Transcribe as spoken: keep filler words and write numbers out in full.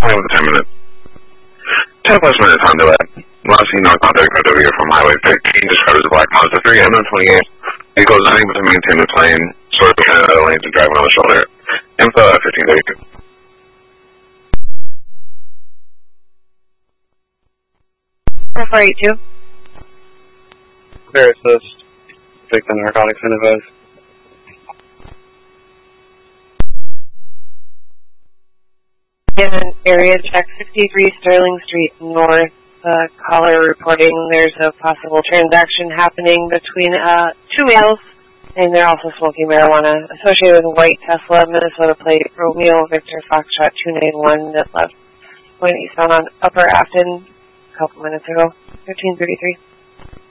Only with a ten minute. ten plus minutes on delay. Last seen northbound thirty-five W from Highway fifteen, described as a black Mazda three, M M twenty-eight. Vehicles unable to maintain the plane, sort of behind other lanes and driving on the shoulder. Info at fifteen thirty-two. four eighty-two. Clear assist. Victim narcotics and advice. In area check sixty-three Sterling Street North, uh, caller reporting there's a possible transaction happening between uh, two males, and they're also smoking marijuana associated with white Tesla, Minnesota plate, Romeo Victor Foxtrot two nine one that left going eastbound on Upper Afton a couple minutes ago, fifteen thirty-three.